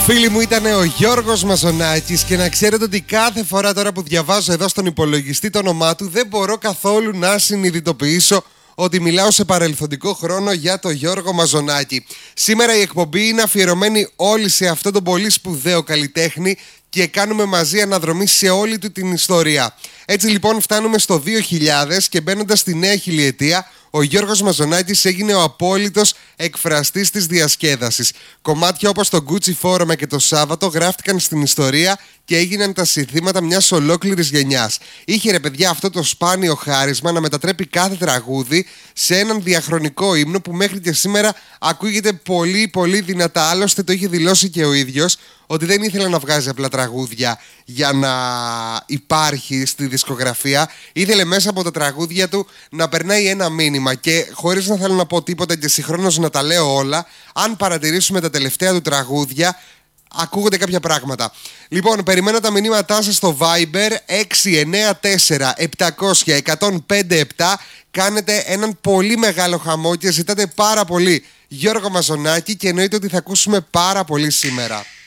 Φίλοι μου, ήταν ο Γιώργος Μαζονάκης και να ξέρετε ότι κάθε φορά τώρα που διαβάζω εδώ στον υπολογιστή το όνομά του δεν μπορώ καθόλου να συνειδητοποιήσω ότι μιλάω σε παρελθοντικό χρόνο για τον Γιώργο Μαζονάκη. Σήμερα η εκπομπή είναι αφιερωμένη όλη σε αυτόν τον πολύ σπουδαίο καλλιτέχνη και κάνουμε μαζί αναδρομή σε όλη του την ιστορία. Έτσι λοιπόν φτάνουμε στο 2000 και μπαίνοντας στη νέα χιλιετία, ο Γιώργος Μαζονάκης έγινε ο απόλυτος εκφραστής της διασκέδασης. Κομμάτια όπως το Gucci Φόρομα και το Σάββατο γράφτηκαν στην ιστορία και έγιναν τα συνθήματα μιας ολόκληρης γενιάς. Είχε ρε παιδιά αυτό το σπάνιο χάρισμα να μετατρέπει κάθε τραγούδι σε έναν διαχρονικό ύμνο που μέχρι και σήμερα ακούγεται πολύ πολύ δυνατά. Άλλωστε το είχε δηλώσει και ο ίδιος ότι δεν ήθελε να βγάζει απλά τραγούδια για να υπάρχει στη δισκογραφία. Ήθελε μέσα από τα τραγούδια του να περνάει ένα μήνυμα και χωρίς να θέλω να πω τίποτα και συγχρόνως να τα λέω όλα, αν παρατηρήσουμε τα τελευταία του τραγούδια ακούγονται κάποια πράγματα. Λοιπόν, περιμένω τα μηνύματά σας στο Viber 694-700-1057. Κάνετε έναν πολύ μεγάλο χαμό και ζητάτε πάρα πολύ Γιώργο Μαζονάκη και εννοείται ότι θα ακούσουμε πάρα πολύ σήμερα.